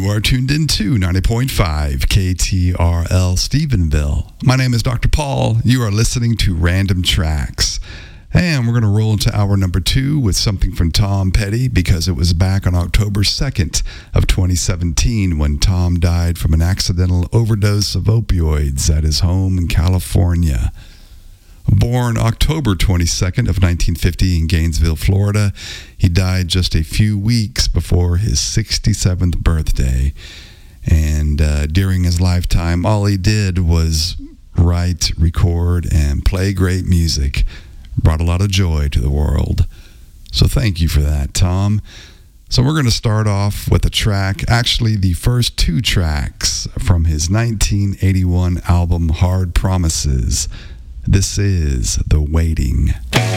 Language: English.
are tuned into 90.5 KTRL Stephenville. My name is Dr. Paul. You are listening to Random Tracks. And we're going to roll into hour number 2 with something from Tom Petty, because it was back on October 2nd of 2017 when Tom died from an accidental overdose of opioids at his home in California. Born October 22nd of 1950 in Gainesville, Florida, he died just a few weeks before his 67th birthday. And during his lifetime, all he did was write, record, and play great music. Brought a lot of joy to the world. So thank you for that, Tom. So we're going to start off with a track, actually the first 2 tracks from his 1981 album, Hard Promises. This is The Waiting.